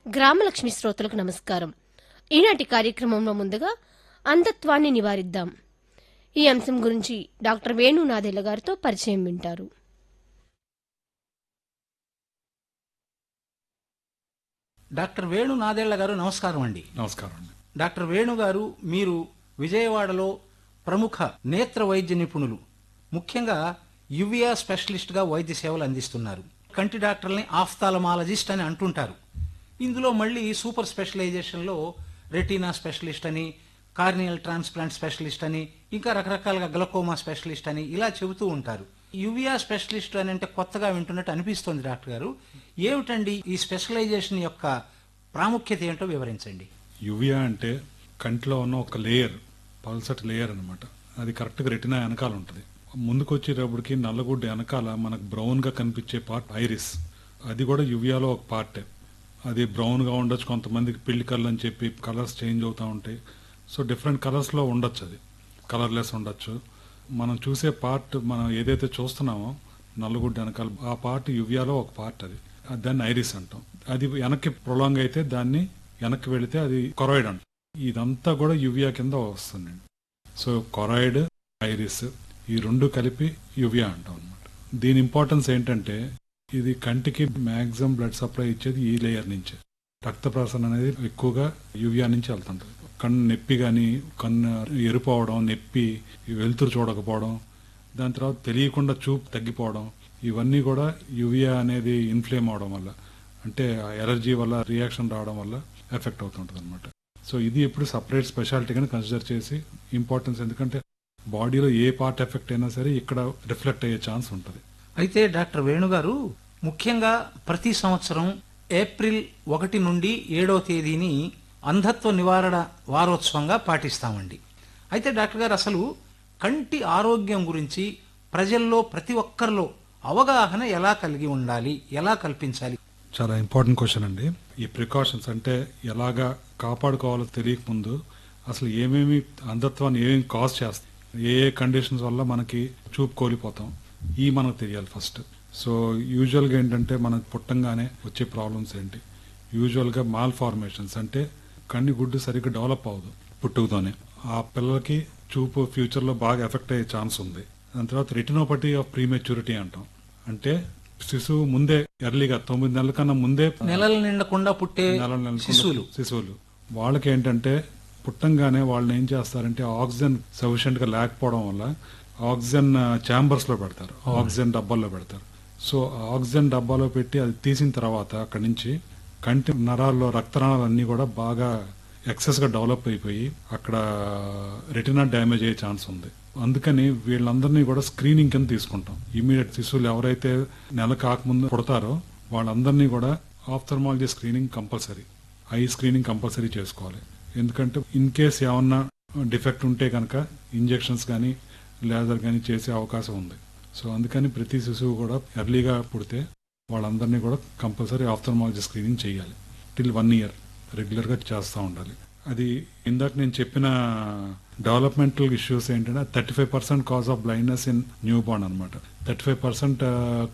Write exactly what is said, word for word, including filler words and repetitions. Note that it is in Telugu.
గ్రామలక్ష్మి శ్రోతలకు నమస్కారం. ఈనాటి కార్యక్రమంలో ముందుగా అంధత్వాన్ని నివారిద్దాం ఈ అంశం గురించి డాక్టర్ వేణు నాదెళ్ల గారితో పరిచయం వింటారు. డాక్టర్ వేణు నాదెళ్ల గారు నమస్కారం అండి. నమస్కారం అండి. డాక్టర్ వేణు గారు, మీరు విజయవాడలో ప్రముఖ నేత్ర వైద్య నిపుణులు, ముఖ్యంగా యువియా స్పెషలిస్ట్ గా వైద్య సేవలు అందిస్తున్నారు. కంటి డాక్టర్ని ఆఫ్థాలమాలజిస్ట్ అని అంటుంటారు. ఇందులో మళ్ళీ సూపర్ స్పెషలైజేషన్లో రెటీనా స్పెషలిస్ట్ అని, కార్నియల్ ట్రాన్స్ప్లాంట్ స్పెషలిస్ట్ అని, ఇంకా రకరకాలుగా గ్లకోమా స్పెషలిస్ట్ అని ఇలా చెబుతూ ఉంటారు. యువియా స్పెషలిస్ట్ అని అంటే కొత్తగా వింటున్నట్టు అనిపిస్తుంది. డాక్టర్ గారు, ఏమిటండి ఈ స్పెషలైజేషన్ యొక్క ప్రాముఖ్యత ఏంటో వివరించండి. యువియా అంటే కంటిలో ఉన్న ఒక లేయర్, పల్సటి లేయర్ అనమాట. అది కరెక్ట్గా రెటినా వెనకాల ఉంటుంది. ముందుకు వచ్చేటప్పటికి నల్లగుడ్డ వెనకాల మనకు బ్రౌన్గా కనిపించే పార్ట్ ఐరిస్, అది కూడా యువియాలో ఒక పార్టే. అది బ్రౌన్గా ఉండొచ్చు, కొంతమందికి పిల్లి కళ్ళు అని చెప్పి కలర్స్ చేంజ్ అవుతూ ఉంటాయి. సో డిఫరెంట్ కలర్స్లో ఉండొచ్చు, అది కలర్లెస్ ఉండొచ్చు. మనం చూసే పార్ట్, మనం ఏదైతే చూస్తున్నామో నల్లగుడ్డ వెనకాల, ఆ పార్ట్ యువియాలో ఒక పార్ట్. అది దాన్ని ఐరిస్ అంటాం. అది వెనక్కి ప్రొలాంగ్ అయితే, దాన్ని వెనక్కి వెళితే అది కొరాయిడ్ అంటాం. ఇదంతా కూడా యువియా కింద వస్తుంది. సో కొరాయిడ్, ఐరిస్ ఈ రెండు కలిపి యువియా అంటాం అనమాట. దీని ఇంపార్టెన్స్ ఏంటంటే, ఇది కంటికి మ్యాక్సిమం బ్లడ్ సప్లై ఇచ్చేది ఈ లేయర్ నుంచే. రక్త ప్రసరణ అనేది ఎక్కువగా యువియా నుంచి వెళ్తుంటుంది. కన్ను నొప్పి కానీ, కన్ను ఎరుపు అవడం, నొప్పి, వెలుతురు చూడకపోవడం, దాని తర్వాత తెలియకుండా చూపు తగ్గిపోవడం, ఇవన్నీ కూడా యువియా అనేది ఇన్ఫ్లేమ్ అవడం వల్ల, అంటే ఎలర్జీ వల్ల రియాక్షన్ రావడం వల్ల ఎఫెక్ట్ అవుతుంటుంది అనమాట. సో ఇది ఎప్పుడు సపరేట్ స్పెషాలిటీగానే కన్సిడర్ చేసి ఇంపార్టెన్స్, ఎందుకంటే బాడీలో ఏ పార్ట్ ఎఫెక్ట్ అయినా సరే ఇక్కడ రిఫ్లెక్ట్ అయ్యే ఛాన్స్ ఉంటుంది. అయితే డాక్టర్ వేణుగారు, ముఖ్యంగా ప్రతి సంవత్సరం ఏప్రిల్ ఒకటి నుండి ఏడవ తేదీని అంధత్వ నివారణ వారోత్సవంగా పాటిస్తామండి. అయితే డాక్టర్ గారు, అసలు కంటి ఆరోగ్యం గురించి ప్రజల్లో ప్రతి ఒక్కరిలో అవగాహన ఎలా కలిగి ఉండాలి, ఎలా కల్పించాలి? చాలా ఇంపార్టెంట్ క్వశ్చన్ అండి. ఈ ప్రికాషన్స్ అంటే ఎలాగా కాపాడుకోవాలో తెలియక ముందు అసలు ఏమేమి అంధత్వాన్ని ఏమేమి కాజ్ చేస్తాయి, ఏ ఏ కండిషన్స్ వల్ల మనకి చూపు కోల్పోతాం, ఈ మనకు తెలియాలి ఫస్ట్. సో యూజువల్గా ఏంటంటే, మనకు పుట్టంగానే వచ్చే ప్రాబ్లమ్స్ ఏంటి? యూజువల్గా మాల్ ఫార్మేషన్స్, అంటే కన్ను గుడ్డు సరిగ్గా డెవలప్ అవ్వదు పుట్టుకతోనే. ఆ పిల్లలకి చూపు ఫ్యూచర్లో బాగా ఎఫెక్ట్ అయ్యే ఛాన్స్ ఉంది. దాని తర్వాత రెటినోపతి ఆఫ్ ప్రీమెచ్యూరిటీ అంటాం. అంటే శిశువు ముందే ఎర్లీగా తొమ్మిది నెలల కన్నా ముందే నెలలు నిండకుండా పుట్టే శిశువులు శిశువులు వాళ్ళకి ఏంటంటే, పుట్టంగానే వాళ్ళని ఏం చేస్తారంటే, ఆక్సిజన్ సఫిషియెంట్ గా లేకపోవడం వల్ల ఆక్సిజన్ ఛాంబర్స్ లో పెడతారు, ఆక్సిజన్ డబ్బాల్లో పెడతారు. సో ఆక్సిజన్ డబ్బాలో పెట్టి అది తీసిన తర్వాత అక్కడి నుంచి కంటి నరాల్లో రక్తనాళాలు అన్ని కూడా బాగా ఎక్సెస్ గా డెవలప్ అయిపోయి అక్కడ రెటినా డ్యామేజ్ అయ్యే ఛాన్స్ ఉంది. అందుకని వీళ్ళందరినీ కూడా స్క్రీనింగ్ కింద తీసుకుంటాం. ఇమీడియట్ శిశువులు ఎవరైతే నెల కాకముందు పుడతారో వాళ్ళందరినీ కూడా ophthalmology screening compulsory, I screening compulsory చేసుకోవాలి. ఎందుకంటే ఇన్ కేస్ ఏమన్నా డిఫెక్ట్ ఉంటే కనుక ఇంజెక్షన్స్ కానీ లేజర్ కానీ చేసే అవకాశం ఉంది. సో అందుకని ప్రతి శిశువు కూడా ఎర్లీగా పుడితే వాళ్ళందరినీ కూడా కంపల్సరీ ఆఫ్థల్మాలజీ స్క్రీనింగ్ చేయాలి. టిల్ వన్ ఇయర్ రెగ్యులర్గా చేస్తూ ఉండాలి. అది ఇందాక నేను చెప్పిన డెవలప్మెంటల్ ఇష్యూస్ ఏంటంటే, thirty five percent cause of blindness in new born అనమాట. Thirty five percent